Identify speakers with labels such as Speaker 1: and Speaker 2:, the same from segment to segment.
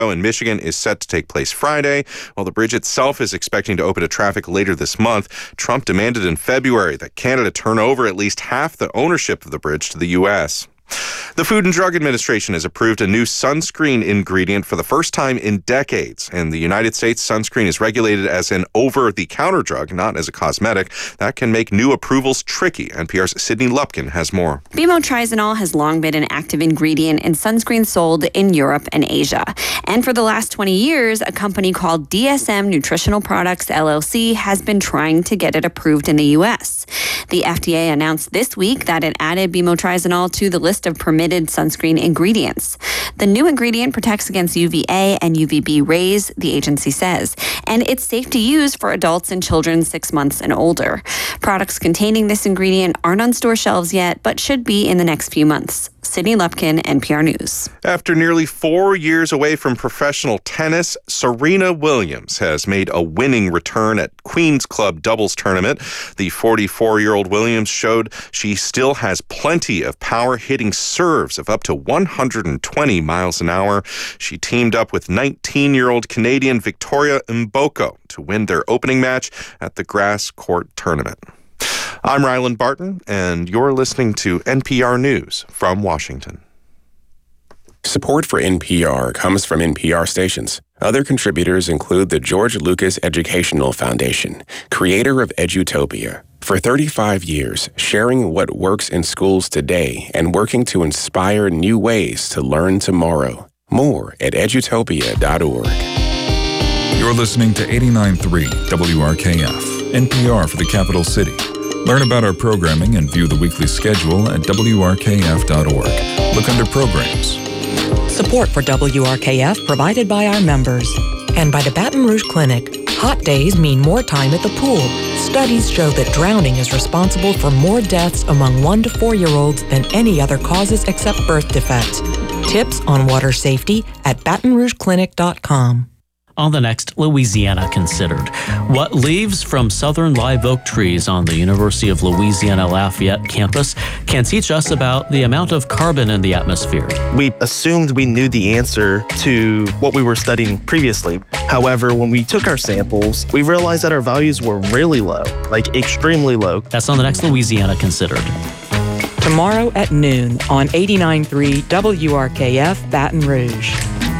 Speaker 1: in Michigan is set to take place Friday, while the bridge itself is expecting to open to traffic later this month. Trump demanded in February that Canada turn over at least half the ownership of the bridge to the U.S. The Food and Drug Administration has approved a new sunscreen ingredient for the first time in decades. In the United States, sunscreen is regulated as an over-the-counter drug, not as a cosmetic. That can make new approvals tricky. NPR's Sydney Lupkin has more.
Speaker 2: Bimotrizinol has long been an active ingredient in sunscreen sold in Europe and Asia. And for the last 20 years, a company called DSM Nutritional Products, LLC, has been trying to get it approved in the U.S. The FDA announced this week that it added bimotrizinol to the list of permitted sunscreen ingredients. The new ingredient protects against UVA and UVB rays, the agency says, and it's safe to use for adults and children 6 months and older. Products containing this ingredient aren't on store shelves yet, but should be in the next few months. Sydney Lupkin, NPR News.
Speaker 1: After nearly 4 years away from professional tennis, Serena Williams has made a winning return at Queen's Club doubles tournament. The 44-year-old Williams showed she still has plenty of power, hitting serves of up to 120 miles an hour. She teamed up with 19-year-old Canadian Victoria Mboko to win their opening match at the grass court tournament. I'm Ryland Barton, and you're listening to NPR News from Washington.
Speaker 3: Support for NPR comes from NPR stations. Other contributors include the George Lucas Educational Foundation, creator of Edutopia. For 35 years, sharing what works in schools today and working to inspire new ways to learn tomorrow. More at edutopia.org.
Speaker 4: You're listening to 89.3 WRKF, NPR for the capital city. Learn about our programming and view the weekly schedule at WRKF.org. Look under programs.
Speaker 5: Support for WRKF provided by our members and by the Baton Rouge Clinic. Hot days mean more time at the pool. Studies show that drowning is responsible for more deaths among 1 to 4-year-olds than any other causes except birth defects. Tips on water safety at BatonRougeClinic.com.
Speaker 6: On the next Louisiana Considered, what leaves from southern live oak trees on the University of Louisiana Lafayette campus can teach us about the amount of carbon in the atmosphere.
Speaker 7: We assumed we knew the answer to what we were studying previously. However, when we took our samples, we realized that our values were really low, like extremely low.
Speaker 6: That's on the next Louisiana Considered.
Speaker 5: Tomorrow at noon on 89.3 WRKF Baton Rouge.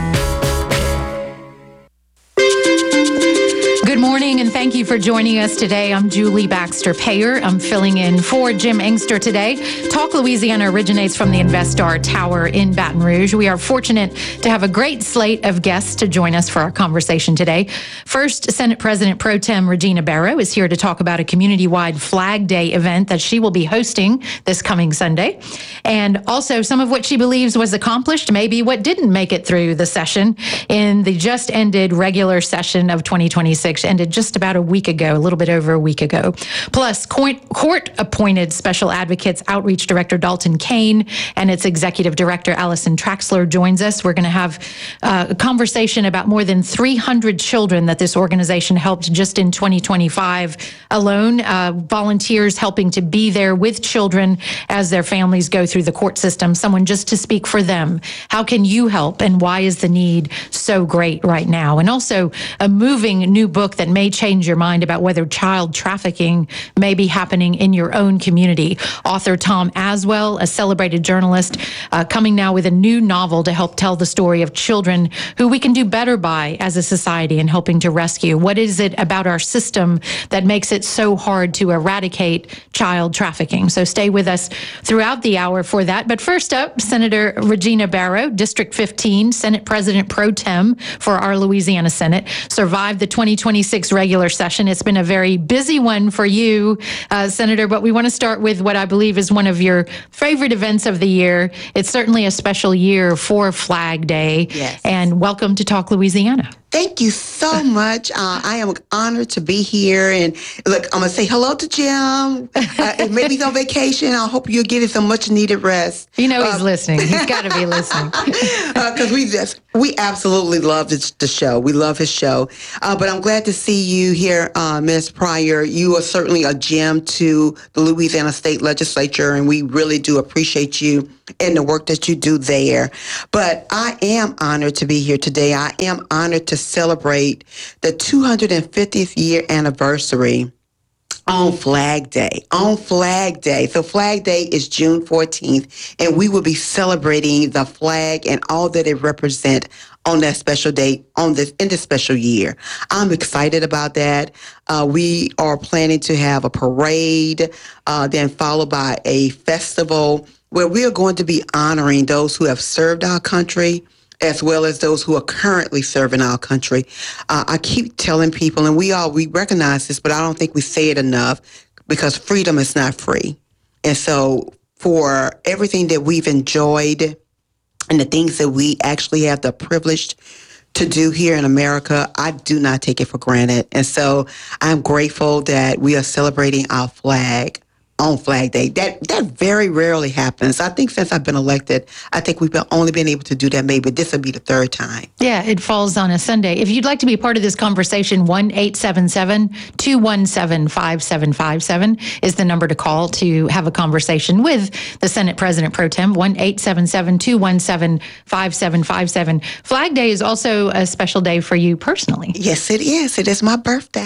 Speaker 8: Good morning, and thank you for joining us today. I'm Julie Baxter Payer. I'm filling in for Jim Engster today. Talk Louisiana originates from the Investar Tower in Baton Rouge. We are fortunate to have a great slate of guests to join us for our conversation today. First, Senate President Pro Tem Regina Barrow is here to talk about a community-wide Flag Day event that she will be hosting this coming Sunday. And also some of what she believes was accomplished, maybe what didn't make it through the session in the just ended regular session of 2026. Ended just about a week ago, a little bit over a week ago. Plus, court-appointed Special Advocates Outreach Director Dalton Kane and its Executive Director Allison Traxler joins us. We're going to have a conversation about more than 300 children that this organization helped just in 2025 alone. Volunteers helping to be there with children as their families go through the court system. Someone just to speak for them. How can you help, and why is the need so great right now? And also a moving new book that may change your mind about whether child trafficking may be happening in your own community. Author Tom Aswell, a celebrated journalist, coming now with a new novel to help tell the story of children who we can do better by as a society in helping to rescue. What is it about our system that makes it so hard to eradicate child trafficking? So stay with us throughout the hour for that. But first up, Senator Regina Barrow, District 15, Senate President Pro Tem for our Louisiana Senate, survived the 2026 regular session. It's been a very busy one for you, Senator, but we want to start with what I believe is one of your favorite events of the year. It's certainly a special year for Flag Day.
Speaker 2: Yes.
Speaker 8: And welcome to Talk Louisiana.
Speaker 9: Thank you so much. I am honored to be here. And look, I'm going to say hello to Jim. Maybe he's on vacation. I hope you're getting some much needed rest.
Speaker 8: You know he's listening. He's got to be listening.
Speaker 9: Because we absolutely love the show. We love his show. But I'm glad to see you here, Ms. Pryor. You are certainly a gem to the Louisiana State Legislature, and we really do appreciate you and the work that you do there. But I am honored to be here today. I am honored to celebrate the 250th year anniversary on Flag Day. So Flag Day is June 14th, and we will be celebrating the flag and all that it represents on that special day, in this special year. I'm excited about that. We are planning to have a parade, then followed by a festival where we are going to be honoring those who have served our country, as well as those who are currently serving our country. I keep telling people, and we recognize this, but I don't think we say it enough, because freedom is not free. And so for everything that we've enjoyed and the things that we actually have the privilege to do here in America, I do not take it for granted. And so I'm grateful that we are celebrating our flag on Flag Day. That very rarely happens. I think since I've been elected, I think we've only been able to do that. Maybe this will be the third time.
Speaker 8: Yeah, it falls on a Sunday. If you'd like to be part of this conversation, 1-877-217-5757 is the number to call to have a conversation with the Senate President Pro Tem, 1-877-217-5757. Flag Day is also a special day for you personally.
Speaker 9: Yes, it is. It is my birthday.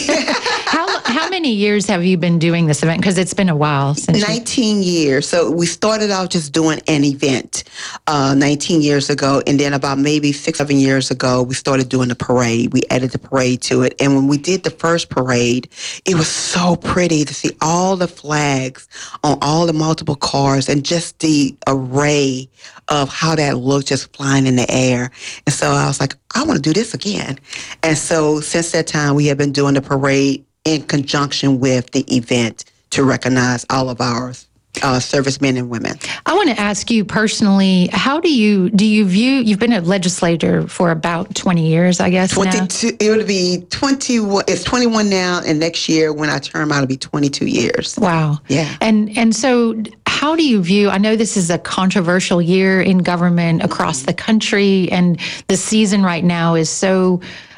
Speaker 8: How many years have you been doing this event? Because it's been a while since
Speaker 9: 19 years. So we started out just doing an event 19 years ago, and then about maybe 6-7 years ago, we started doing the parade. We added the parade to it, and when we did the first parade, it was so pretty to see all the flags on all the multiple cars and just the array of how that looked just flying in the air. And so I was like, I want to do this again. And so since that time, we have been doing the parade in conjunction with the event to recognize all of our servicemen and women.
Speaker 8: I want to ask you personally, how do you view, you've been a legislator for about 20 years, I guess
Speaker 9: 22, now? It would be 21, it's 21 now, and next year when I term out, it'll be 22 years.
Speaker 8: Wow.
Speaker 9: Yeah.
Speaker 8: And so how do you view, I know this is a controversial year in government across the country, and the season right now is so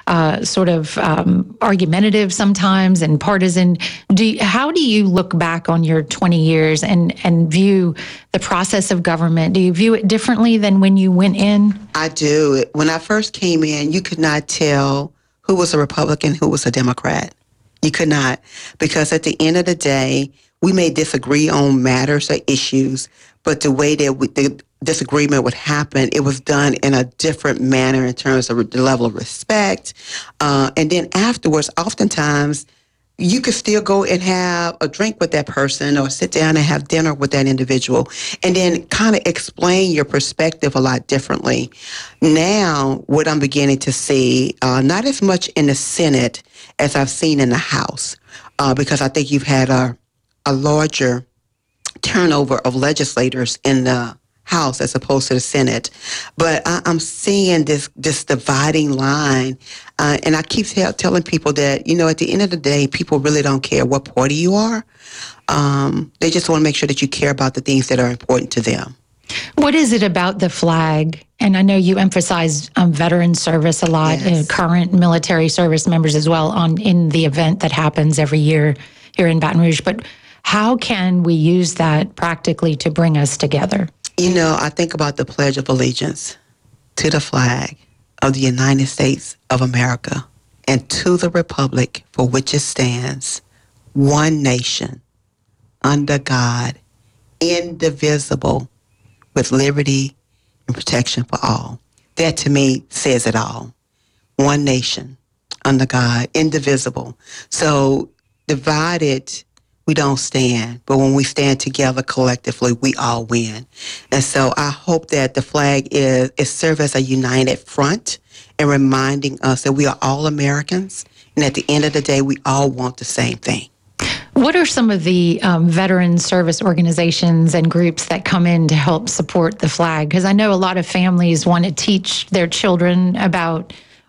Speaker 8: argumentative sometimes and partisan. How do you look back on your 20 years and view the process of government? Do you view it differently than when you went in?
Speaker 9: I do. When I first came in, you could not tell who was a Republican, who was a Democrat. You could not, because at the end of the day, we may disagree on matters or issues, but the way that the disagreement would happen, it was done in a different manner in terms of the level of respect. And then afterwards, oftentimes, you could still go and have a drink with that person or sit down and have dinner with that individual and then kind of explain your perspective a lot differently. Now, what I'm beginning to see, not as much in the Senate as I've seen in the House, because I think you've had a larger turnover of legislators in the House as opposed to the Senate. But I'm seeing this dividing line. And I keep telling people that, at the end of the day, people really don't care what party you are. They just want to make sure that you care about the things that are important to them.
Speaker 8: What is it about the flag? And I know you emphasize veteran service a lot,
Speaker 9: yes.
Speaker 8: Current military service members as well in the event that happens every year here in Baton Rouge. But how can we use that practically to bring us together?
Speaker 9: I think about the Pledge of Allegiance to the flag of the United States of America and to the republic for which it stands, one nation, under God, indivisible, with liberty and protection for all. That to me says it all. One nation, under God, indivisible. So divided, we don't stand, but when we stand together collectively, we all win. And so I hope that the flag is serve as a united front and reminding us that we are all Americans, and at the end of the day, we all want the same thing.
Speaker 8: What are some of the veteran service organizations and groups that come in to help support the flag? Because I know a lot of families want to teach their children about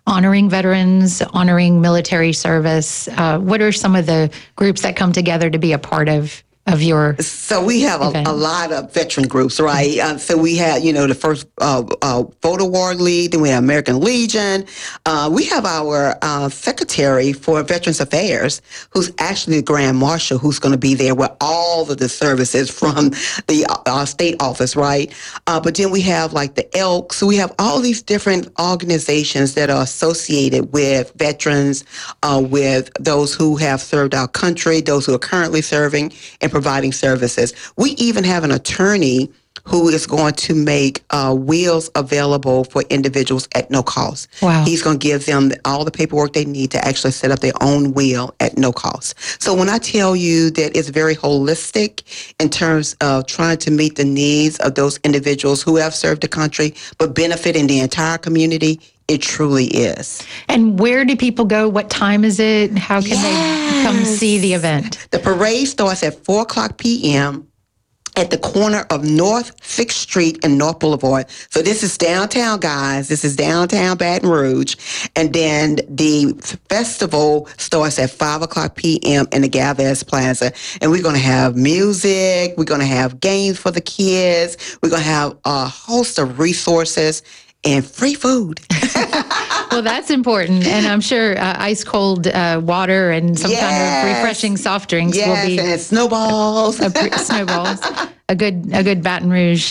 Speaker 8: honoring veterans, honoring military service. What are some of the groups that come together to be a part of your
Speaker 9: So we have a lot of veteran groups, right? So we had, the first Photo War League, then we have American Legion. We have our Secretary for Veterans Affairs, who's actually the Grand Marshal, who's going to be there with all of the services from the state office, right? But then we have like the Elks. So we have all these different organizations that are associated with veterans, with those who have served our country, those who are currently serving, and providing services. We even have an attorney who is going to make wills available for individuals at no cost.
Speaker 8: Wow.
Speaker 9: He's going to give them all the paperwork they need to actually set up their own will at no cost. So when I tell you that it's very holistic in terms of trying to meet the needs of those individuals who have served the country but benefiting the entire community, it truly is.
Speaker 8: And where do people go? What time is it? How can they come see the event?
Speaker 9: The parade starts at 4:00 p.m. at the corner of North 6th Street and North Boulevard. So this is downtown, guys. This is downtown Baton Rouge. And then the festival starts at 5:00 p.m. in the Galvez Plaza. And we're going to have music. We're going to have games for the kids. We're going to have a host of resources and free food.
Speaker 8: Well, that's important. And I'm sure ice cold water and some kind of refreshing soft drinks will be.
Speaker 9: And snowballs.
Speaker 8: Snowballs. A good Baton Rouge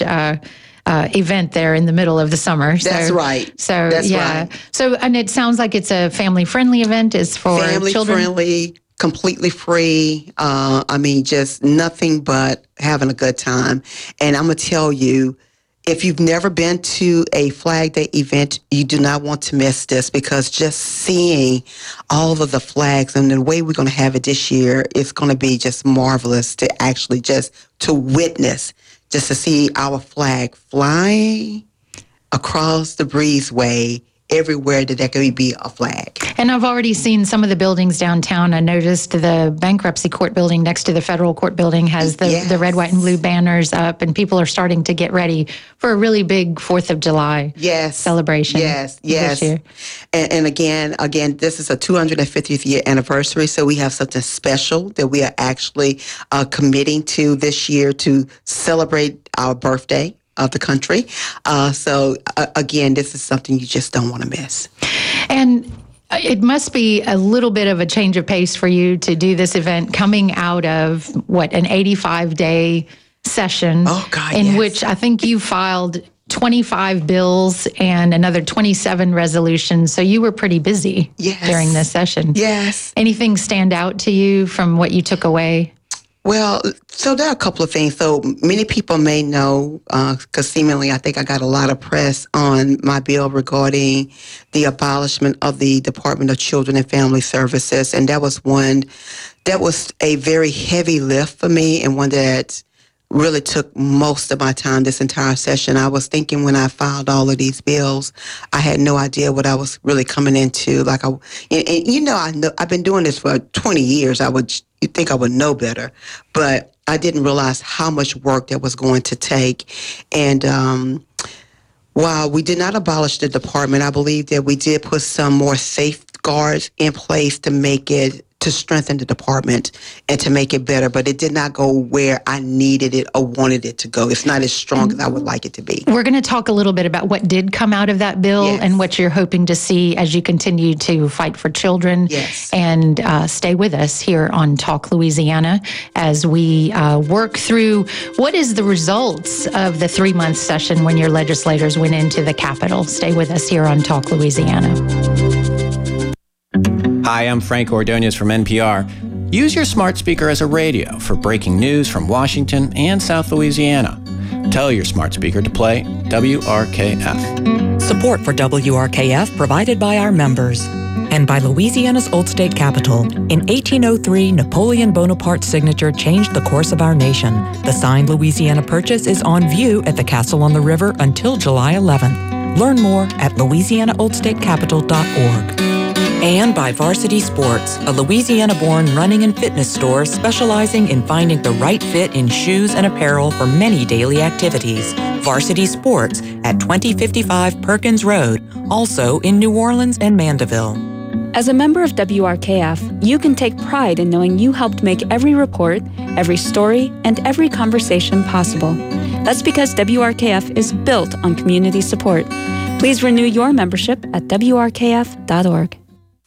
Speaker 8: event there in the middle of the summer.
Speaker 9: That's right.
Speaker 8: So,
Speaker 9: That's
Speaker 8: yeah.
Speaker 9: right.
Speaker 8: So, and it sounds like it's a family-friendly event. It's for children.
Speaker 9: Family-friendly, completely free. Just nothing but having a good time. And I'm going to tell you, if you've never been to a Flag Day event, you do not want to miss this, because just seeing all of the flags and the way we're going to have it this year, it's going to be just marvelous to actually just to witness, just to see our flag flying across the breezeway everywhere that there could be a flag.
Speaker 8: And I've already seen some of the buildings downtown. I noticed the bankruptcy court building next to the federal court building has the red, white, and blue banners up, and people are starting to get ready for a really big 4th of July celebration this year.
Speaker 9: And again, this is a 250th year anniversary, so we have something special that we are actually committing to this year to celebrate our birthday of the country. Again, this is something you just don't want to miss.
Speaker 8: And it must be a little bit of a change of pace for you to do this event coming out of, an 85-day session in which I think you filed 25 bills and another 27 resolutions. So you were pretty busy during this session.
Speaker 9: Yes.
Speaker 8: Anything stand out to you from what you took away?
Speaker 9: Well, so there are a couple of things. So many people may know, because seemingly I think I got a lot of press on my bill regarding the abolishment of the Department of Children and Family Services. And that was a very heavy lift for me, and one that really took most of my time this entire session. I was thinking when I filed all of these bills, I had no idea what I was really coming into. I've been doing this for 20 years. You'd think I would know better, but I didn't realize how much work that was going to take. And while we did not abolish the department, I believe that we did put some more safeguards in place to strengthen the department and to make it better, but it did not go where I needed it or wanted it to go. It's not as strong as I would like it to be.
Speaker 8: We're going to talk a little bit about what did come out of that bill and what you're hoping to see as you continue to fight for children.
Speaker 9: Yes.
Speaker 8: And stay with us here on Talk Louisiana as we work through what is the results of the 3-month session when your legislators went into the Capitol. Stay with us here on Talk Louisiana.
Speaker 10: Hi, I'm Frank Ordonez from NPR. Use your smart speaker as a radio for breaking news from Washington and South Louisiana. Tell your smart speaker to play WRKF.
Speaker 5: Support for WRKF provided by our members and by Louisiana's Old State Capitol. In 1803, Napoleon Bonaparte's signature changed the course of our nation. The signed Louisiana Purchase is on view at the Castle on the River until July 11th. Learn more at louisianaoldstatecapitol.org. And by Varsity Sports, a Louisiana-born running and fitness store specializing in finding the right fit in shoes and apparel for many daily activities. Varsity Sports at 2055 Perkins Road, also in New Orleans and Mandeville.
Speaker 11: As a member of WRKF, you can take pride in knowing you helped make every report, every story, and every conversation possible. That's because WRKF is built on community support. Please renew your membership at WRKF.org.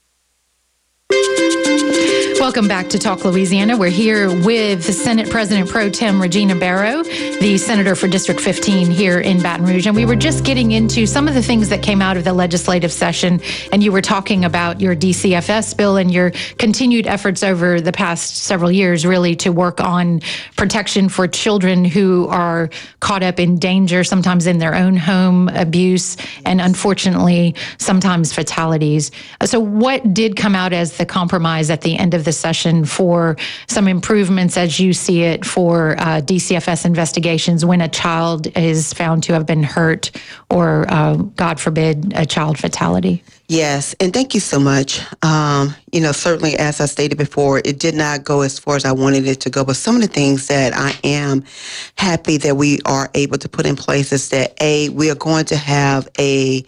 Speaker 8: Welcome back to Talk Louisiana. We're here with Senate President Pro Tem Regina Barrow, the Senator for District 15 here in Baton Rouge. And we were just getting into some of the things that came out of the legislative session. And you were talking about your DCFS bill and your continued efforts over the past several years, really, to work on protection for children who are caught up in danger, sometimes in their own home, abuse, and unfortunately, sometimes fatalities. So what did come out as the compromise at the end of the session for some improvements, as you see it, for DCFS investigations when a child is found to have been hurt or, God forbid, a child fatality?
Speaker 9: Yes, and thank you so much. Certainly, as I stated before, it did not go as far as I wanted it to go, but some of the things that I am happy that we are able to put in place is that, we are going to have a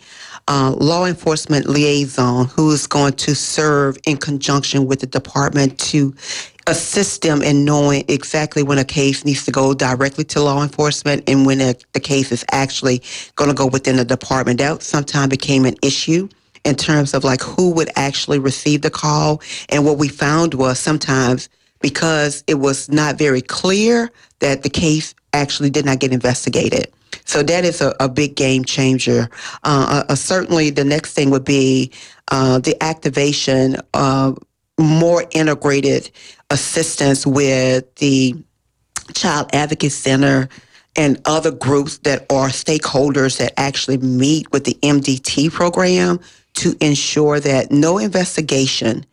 Speaker 9: law enforcement liaison who is going to serve in conjunction with the department to assist them in knowing exactly when a case needs to go directly to law enforcement and when the case is actually going to go within the department. That sometimes became an issue in terms of like who would actually receive the call. And what we found was sometimes because it was not very clear that the case actually did not get investigated. So that is a big game changer. Certainly the next thing would be the activation of more integrated assistance with the Child Advocate Center and other groups that are stakeholders that actually meet with the MDT program to ensure that no investigation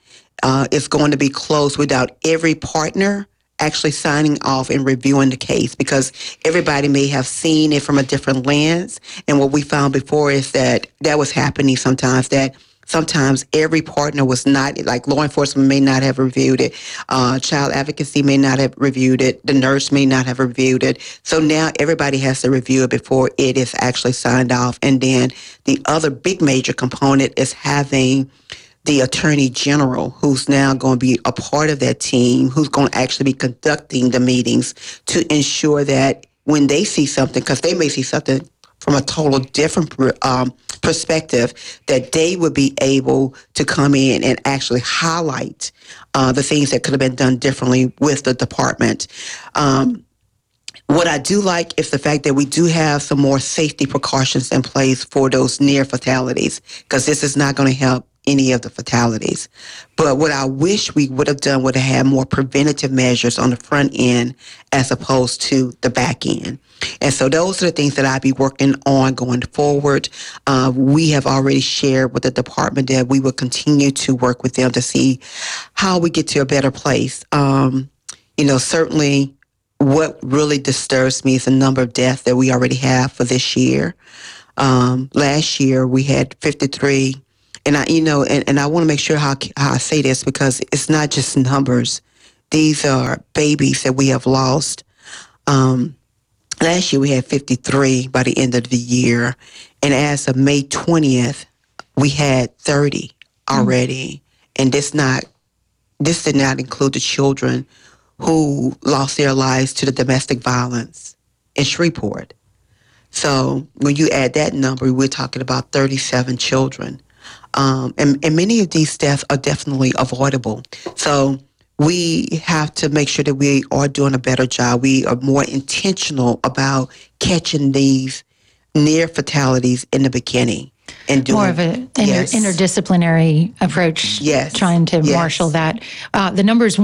Speaker 9: is going to be closed without every partner actually signing off and reviewing the case, because everybody may have seen it from a different lens. And what we found before is that was happening sometimes, that sometimes every partner was not, like law enforcement may not have reviewed it, child advocacy may not have reviewed it, the nurse may not have reviewed it. So now everybody has to review it before it is actually signed off. And then the other big major component is having the Attorney General, who's now going to be a part of that team, who's going to actually be conducting the meetings to ensure that when they see something, because they may see something from a total different perspective, that they would be able to come in and actually highlight the things that could have been done differently with the department. What I do like is the fact that we do have some more safety precautions in place for those near fatalities, because this is not going to help any of the fatalities. But what I wish we would have done would have had more preventative measures on the front end as opposed to the back end. And so those are the things that I'll be working on going forward. We have already shared with the department that we will continue to work with them to see how we get to a better place. Certainly what really disturbs me is the number of deaths that we already have for this year. Last year we had 53. And I want to make sure how I say this, because it's not just numbers. These are babies that we have lost. Last year we had 53 by the end of the year. And as of May 20th, we had 30 already. And this did not include the children who lost their lives to the domestic violence in Shreveport. So when you add that number, we're talking about 37 children. And many of these deaths are definitely avoidable. So we have to make sure that we are doing a better job. We are more intentional about catching these near fatalities in the beginning. And doing
Speaker 8: more of an interdisciplinary approach, trying to marshal that. The number is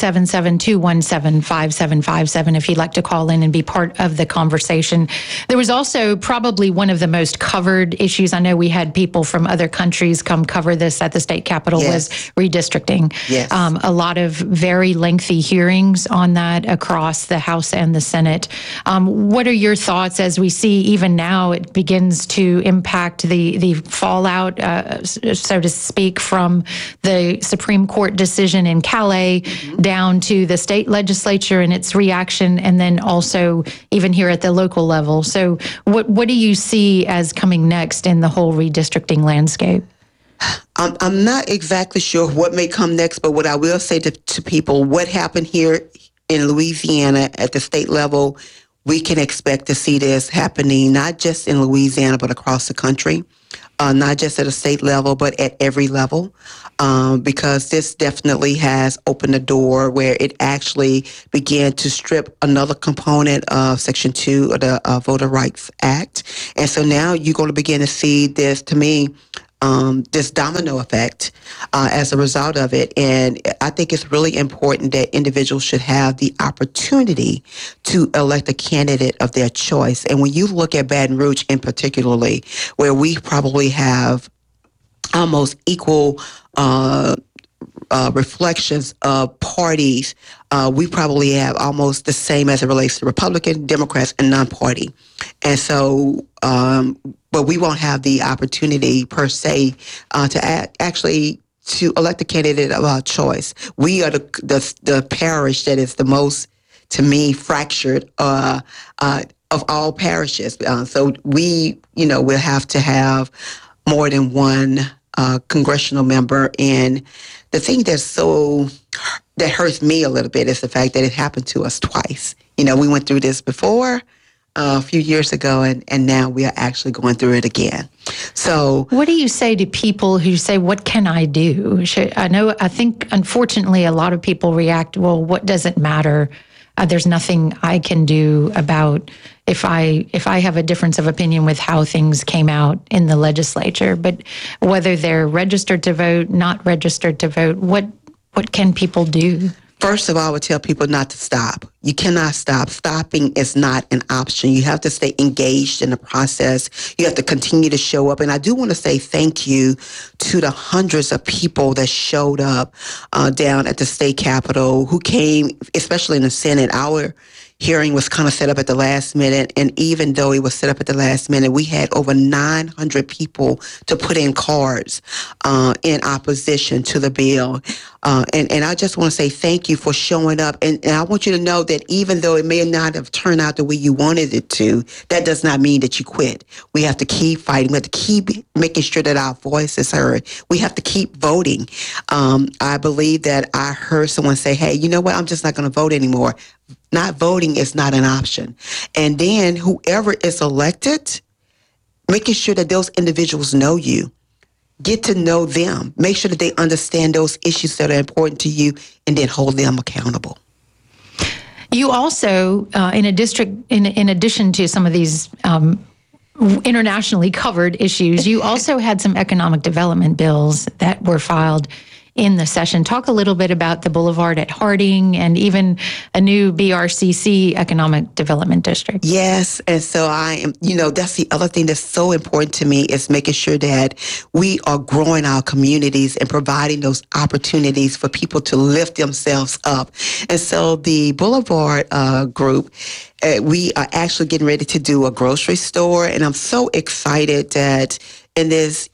Speaker 8: 1-877-217-5757 if you'd like to call in and be part of the conversation. There was also probably one of the most covered issues. I know we had people from other countries come cover this at the state capitol, was redistricting. Yes. A lot of very lengthy hearings on that across the House and the Senate. What are your thoughts as we see even now it begins to impact the the fallout, so to speak, from the Supreme Court decision in Calais down to the state legislature and its reaction, and then also even here at the local level. So what do you see as coming next in the whole redistricting landscape?
Speaker 9: I'm not exactly sure what may come next, but what I will say to people, what happened here in Louisiana at the state level, we can expect to see this happening not just in Louisiana, but across the country, not just at a state level, but at every level, because this definitely has opened the door where it actually began to strip another component of Section 2 of the Voter Rights Act. And so now you're going to begin to see this, to me, this domino effect as a result of it. And I think it's really important that individuals should have the opportunity to elect a candidate of their choice. And when you look at Baton Rouge in particularly, where we probably have almost equal reflections of parties, we probably have almost the same as it relates to Republican, Democrats, and non-party. And so, but we won't have the opportunity per se to actually to elect a candidate of our choice. We are the parish that is the most, to me, fractured of all parishes. So we, will have to have more than one congressional member. And the thing that hurts me a little bit is the fact that it happened to us twice. We went through this before a few years ago, and now we are actually going through it again. So
Speaker 8: what do you say to people who say, what can I do? I think, unfortunately, a lot of people react, well, what does it matter? There's nothing I can do about if I have a difference of opinion with how things came out in the legislature. But whether they're registered to vote, not registered to vote, what can people do?
Speaker 9: First of all, I would tell people not to stop. You cannot stop. Stopping is not an option. You have to stay engaged in the process. You have to continue to show up. And I do want to say thank you to the hundreds of people that showed up down at the state capitol who came, especially in the Senate. Our hearing was kind of set up at the last minute, and even though it was set up at the last minute, we had over 900 people to put in cards in opposition to the bill. And I just want to say thank you for showing up. And I want you to know that even though it may not have turned out the way you wanted it to, that does not mean that you quit. We have to keep fighting. We have to keep making sure that our voice is heard. We have to keep voting. I believe that I heard someone say, hey, you know what? I'm just not going to vote anymore. Not voting is not an option. And then whoever is elected, making sure that those individuals know you, get to know them, make sure that they understand those issues that are important to you, and then hold them accountable.
Speaker 8: You also, in addition to some of these internationally covered issues, you also had some economic development bills that were filed in the session. Talk a little bit about the Boulevard at Harding and even a new BRCC Economic Development District.
Speaker 9: Yes, and so I am, that's the other thing that's so important to me is making sure that we are growing our communities and providing those opportunities for people to lift themselves up. And so the Boulevard group, we are actually getting ready to do a grocery store, and I'm so excited that in this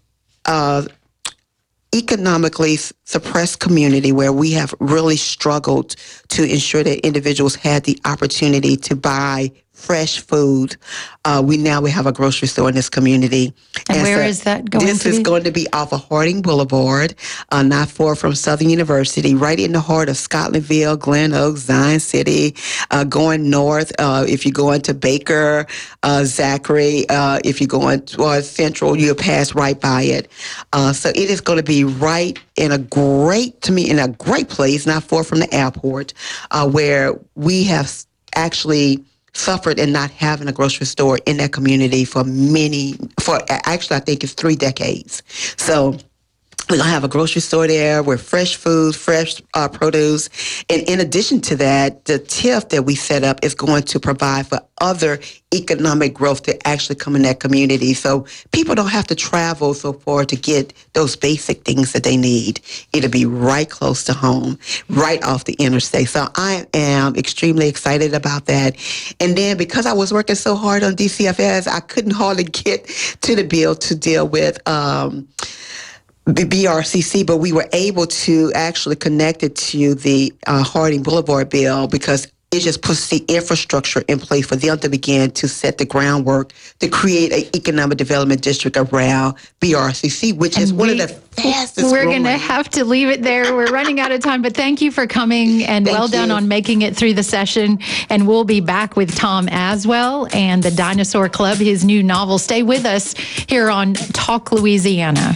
Speaker 9: economically suppressed community where we have really struggled to ensure that individuals had the opportunity to buy fresh food. We have a grocery store in this community.
Speaker 8: And where is that going to be?
Speaker 9: This is going to be off of Harding Boulevard, not far from Southern University, right in the heart of Scotlandville, Glen Oaks, Zion City, going north. If you're going to Baker, Zachary, if you're going towards Central, you'll pass right by it. So it is going to be right in a great place, not far from the airport, where we have actually suffered in not having a grocery store in that community for actually I think it's 3 decades. So We're going to have a grocery store there with fresh food, fresh produce. And in addition to that, the TIF that we set up is going to provide for other economic growth to actually come in that community. So people don't have to travel so far to get those basic things that they need. It'll be right close to home, right off the interstate. So I am extremely excited about that. And then because I was working so hard on DCFS, I couldn't hardly get to the bill to deal with the BRCC, but we were able to actually connect it to the Harding Boulevard bill because it just puts the infrastructure in place for them to begin to set the groundwork to create an economic development district around BRCC, which is one of the fastest
Speaker 8: We're
Speaker 9: growing.
Speaker 8: going to have to leave it there. We're running out of time, but thank you for coming and well done on making it through the session. And we'll be back with Tom Aswell and the Dinosaur Club, his new novel. Stay with us here on Talk Louisiana.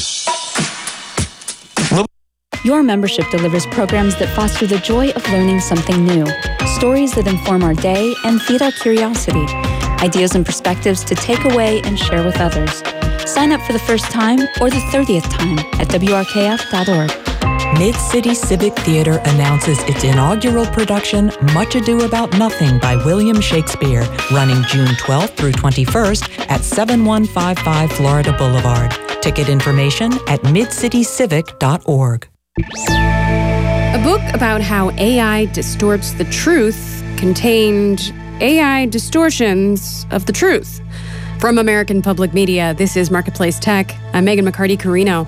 Speaker 11: Your membership delivers programs that foster the joy of learning something new, stories that inform our day and feed our curiosity, ideas and perspectives to take away and share with others. Sign up for the first time or the 30th time at WRKF.org.
Speaker 5: Mid-City Civic Theater announces its inaugural production, Much Ado About Nothing by William Shakespeare, running June 12th through 21st at 7155 Florida Boulevard. Ticket information at midcitycivic.org.
Speaker 12: A book about how AI distorts the truth contained AI distortions of the truth. From American Public Media, this is Marketplace Tech. I'm Megan McCarty-Carino.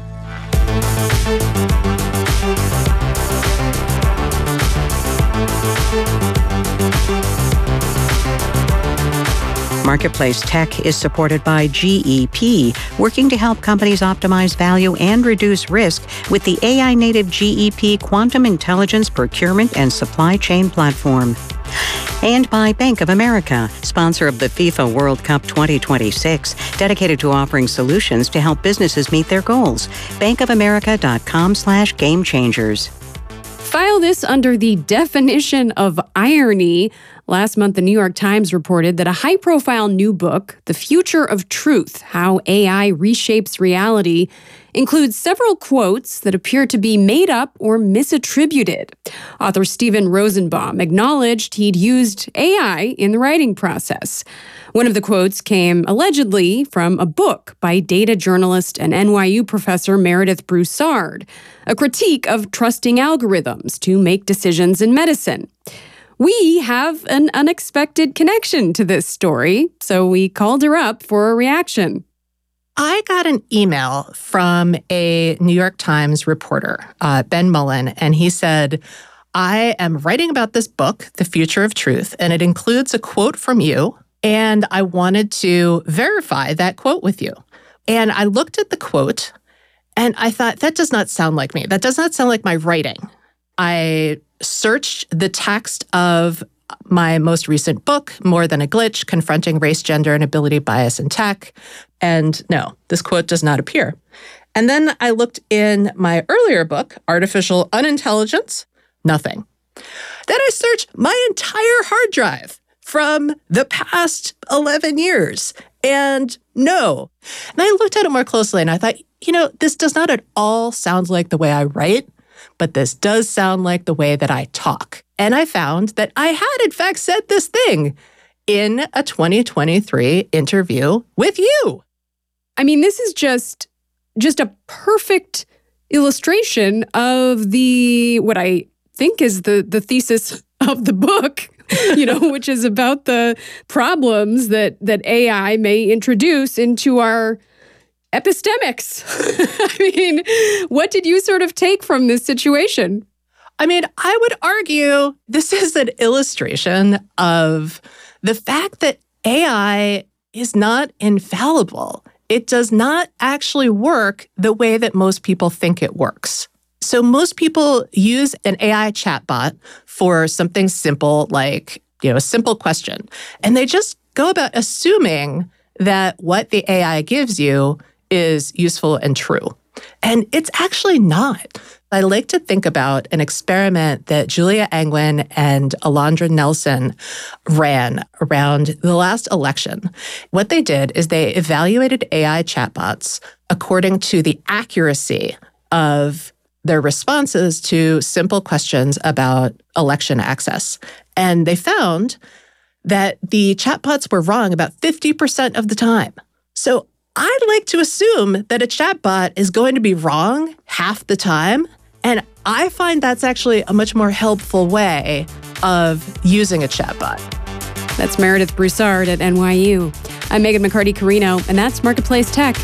Speaker 13: Marketplace Tech is supported by GEP, working to help companies optimize value and reduce risk with the AI-native GEP Quantum Intelligence Procurement and Supply Chain Platform. And by Bank of America, sponsor of the FIFA World Cup 2026, dedicated to offering solutions to help businesses meet their goals. bankofamerica.com/gamechangers.
Speaker 12: File this under the definition of irony. Last month, the New York Times reported that a high-profile new book, The Future of Truth: How AI Reshapes Reality, includes several quotes that appear to be made up or misattributed. Author Stephen Rosenbaum acknowledged he'd used AI in the writing process. One of the quotes came allegedly from a book by data journalist and NYU professor Meredith Broussard, a critique of trusting algorithms to make decisions in medicine. We have an unexpected connection to this story, so we called her up for a reaction.
Speaker 14: I got an email from a New York Times reporter, Ben Mullen, and he said, I am writing about this book, The Future of Truth, and it includes a quote from you, and I wanted to verify that quote with you. And I looked at the quote, and I thought, that does not sound like me. That does not sound like my writing. I searched the text of my most recent book, More Than a Glitch, Confronting Race, Gender, and Ability Bias in Tech. And no, this quote does not appear. And then I looked in my earlier book, Artificial Unintelligence, nothing. Then I searched my entire hard drive from the past 11 years, and no. And I looked at it more closely, and I thought, this does not at all sound like the way I write, but this does sound like the way that I talk. And I found that I had, in fact, said this thing in a 2023 interview with you.
Speaker 12: I mean, this is just a perfect illustration of what I think is the thesis of the book, which is about the problems that AI may introduce into our epistemics. I mean, what did you sort of take from this situation?
Speaker 14: I mean, I would argue this is an illustration of the fact that AI is not infallible. It does not actually work the way that most people think it works. So most people use an AI chatbot for something simple like, a simple question. And they just go about assuming that what the AI gives you is useful and true. And it's actually not. I like to think about an experiment that Julia Angwin and Alondra Nelson ran around the last election. What they did is they evaluated AI chatbots according to the accuracy of their responses to simple questions about election access. And they found that the chatbots were wrong about 50% of the time. So I'd like to assume that a chatbot is going to be wrong half the time. And I find that's actually a much more helpful way of using a chatbot.
Speaker 12: That's Meredith Broussard at NYU. I'm Megan McCarty-Carino, and that's Marketplace Tech.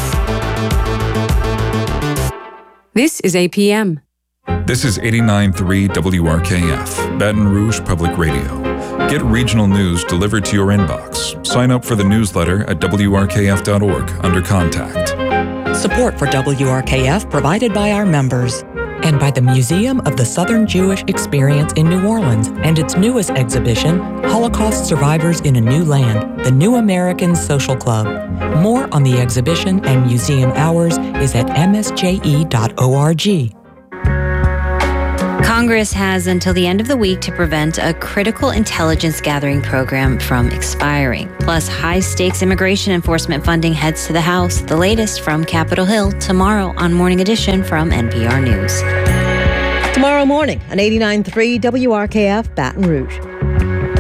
Speaker 12: This is APM.
Speaker 4: This is 89.3 WRKF, Baton Rouge Public Radio. Get regional news delivered to your inbox. Sign up for the newsletter at WRKF.org under Contact.
Speaker 5: Support for WRKF provided by our members and by the Museum of the Southern Jewish Experience in New Orleans and its newest exhibition, Holocaust Survivors in a New Land, the New American Social Club. More on the exhibition and museum hours is at msje.org.
Speaker 2: Congress has until the end of the week to prevent a critical intelligence gathering program from expiring. Plus, high-stakes immigration enforcement funding heads to the House. The latest from Capitol Hill tomorrow on Morning Edition from NPR News.
Speaker 15: Tomorrow morning on 89.3 WRKF Baton Rouge.